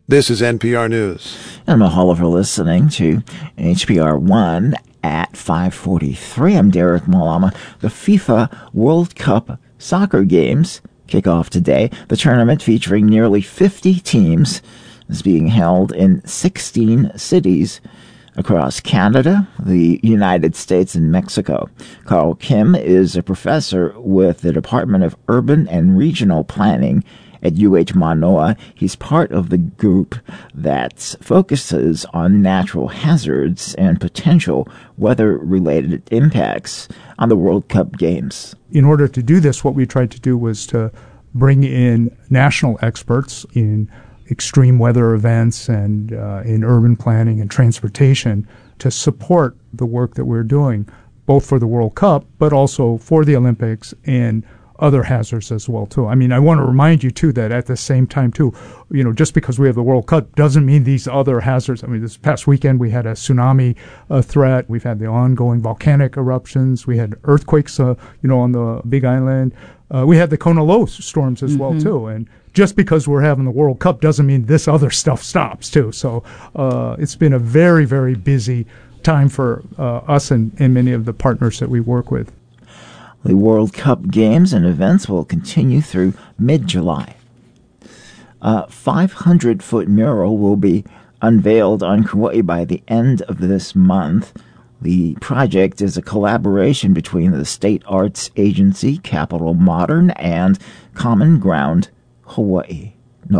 This is NPR News. I'm Oliver, listening to HPR 1 at 5:43. I'm Derek Malama. The FIFA World Cup soccer games kick off today. The tournament, featuring nearly 50 teams, is being held in 16 cities across Canada, the United States, and Mexico. Carl Kim is a professor with the Department of Urban and Regional Planning at UH Manoa. He's part of the group that focuses on natural hazards and potential weather-related impacts on the World Cup games. In order to do this, what we tried to do was to bring in national experts in extreme weather events and in urban planning and transportation to support the work that we're doing, both for the World Cup, but also for the Olympics and other hazards as well, too. I mean, I want to remind you, too, that at the same time, too, just because we have the World Cup doesn't mean these other hazards. I mean, this past weekend we had a tsunami threat. We've had the ongoing volcanic eruptions. We had earthquakes, on the Big Island. We had the Kona low storms as well, too. And just because we're having the World Cup doesn't mean this other stuff stops, too. So it's been a very, very busy time for us and many of the partners that we work with. The World Cup games and events will continue through mid-July. A 500-foot mural will be unveiled on Kauai by the end of this month. The project is a collaboration between the State Arts Agency, Capital Modern, and Common Ground Kauai.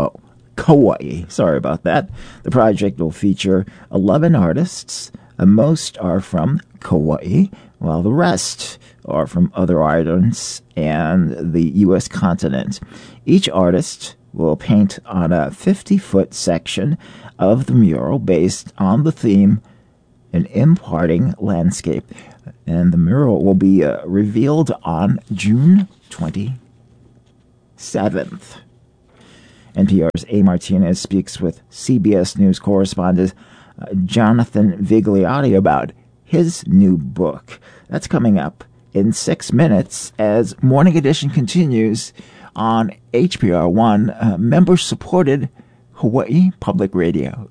Sorry about that. The project will feature 11 artists. Most are from Kauai, while the rest are from other islands and the U.S. continent. Each artist will paint on a 50-foot section of the mural based on the theme, an imparting landscape. And the mural will be revealed on June 27th. NPR's A. Martinez speaks with CBS News correspondent Jonathan Vigliotti about his new book. That's coming up in 6 minutes as Morning Edition continues on HPR 1, member-supported Hawaii Public Radio.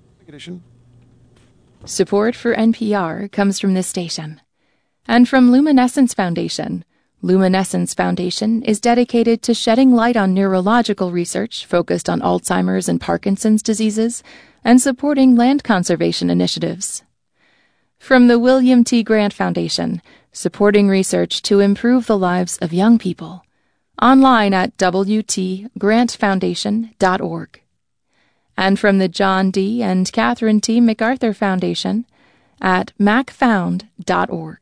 Support for NPR comes from this station and from Luminescence Foundation. Luminescence Foundation is dedicated to shedding light on neurological research focused on Alzheimer's and Parkinson's diseases and supporting land conservation initiatives. From the William T. Grant Foundation, supporting research to improve the lives of young people. Online at wtgrantfoundation.org. And from the John D. and Catherine T. MacArthur Foundation at macfound.org.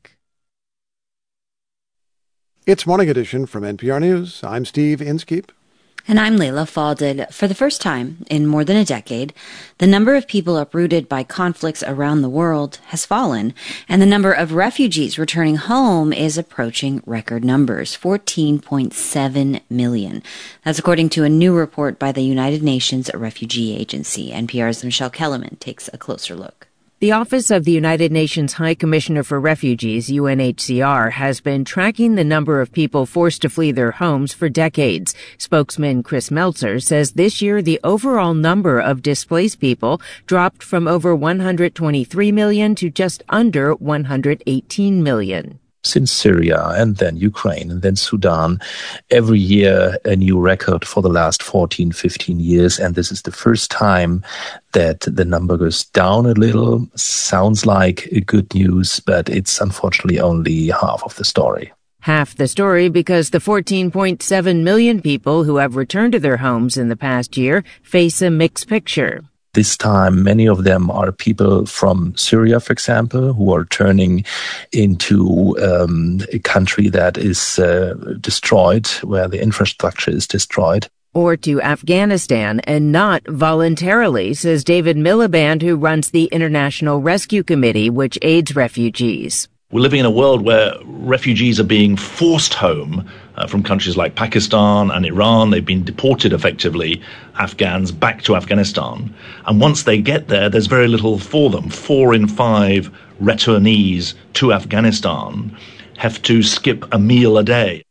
It's Morning Edition from NPR News. I'm Steve Inskeep. And I'm Layla Falded. For the first time in more than a decade, the number of people uprooted by conflicts around the world has fallen, and the number of refugees returning home is approaching record numbers, 14.7 million. That's according to a new report by the United Nations Refugee Agency. NPR's Michelle Kellerman takes a closer look. The Office of the United Nations High Commissioner for Refugees, UNHCR, has been tracking the number of people forced to flee their homes for decades. Spokesman Chris Meltzer says this year the overall number of displaced people dropped from over 123 million to just under 118 million. Since Syria and then Ukraine and then Sudan, every year a new record for the last 14, 15 years. And this is the first time that the number goes down a little. Sounds like good news, but it's unfortunately only half of the story. Half the story because the 14.7 million people who have returned to their homes in the past year face a mixed picture. This time, many of them are people from Syria, for example, who are turning into a country that is destroyed, where the infrastructure is destroyed. Or to Afghanistan, and not voluntarily, says David Miliband, who runs the International Rescue Committee, which aids refugees. We're living in a world where refugees are being forced home from countries like Pakistan and Iran. They've been deported effectively, Afghans, back to Afghanistan. And once they get there, there's very little for them. 4 in 5 returnees to Afghanistan have to skip a meal a day.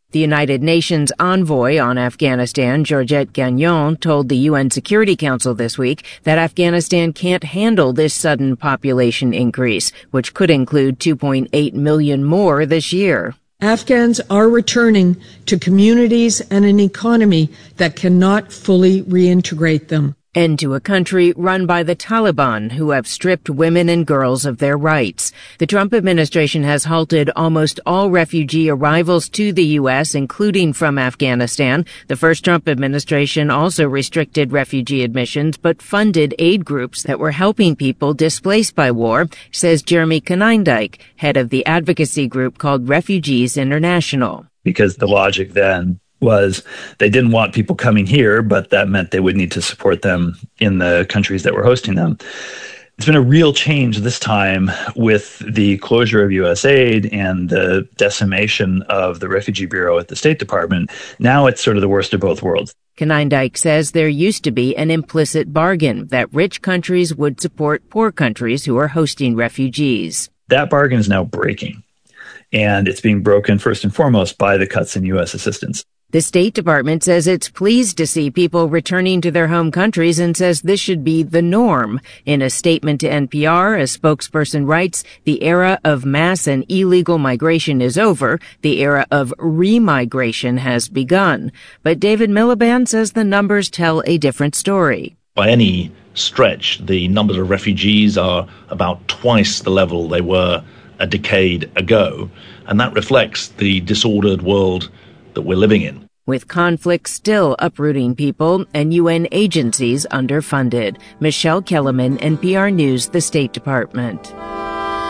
The United Nations envoy on Afghanistan, Georgette Gagnon, told the UN Security Council this week that Afghanistan can't handle this sudden population increase, which could include 2.8 million more this year. Afghans are returning to communities and an economy that cannot fully reintegrate them. And to a country run by the Taliban, who have stripped women and girls of their rights. The Trump administration has halted almost all refugee arrivals to the U.S., including from Afghanistan. The first Trump administration also restricted refugee admissions, but funded aid groups that were helping people displaced by war, says Jeremy Konyndyk, head of the advocacy group called Refugees International. Because the logic then was they didn't want people coming here, but that meant they would need to support them in the countries that were hosting them. It's been a real change this time with the closure of USAID and the decimation of the Refugee Bureau at the State Department. Now it's sort of the worst of both worlds. Konyndyk says there used to be an implicit bargain that rich countries would support poor countries who are hosting refugees. That bargain is now breaking, and it's being broken first and foremost by the cuts in U.S. assistance. The State Department says it's pleased to see people returning to their home countries and says this should be the norm. In a statement to NPR, a spokesperson writes, "The era of mass and illegal migration is over. The era of remigration has begun." But David Miliband says the numbers tell a different story. By any stretch, the numbers of refugees are about twice the level they were a decade ago, and that reflects the disordered world that we're living in. With conflict still uprooting people and UN agencies underfunded. Michelle Kellerman, NPR News, the State Department.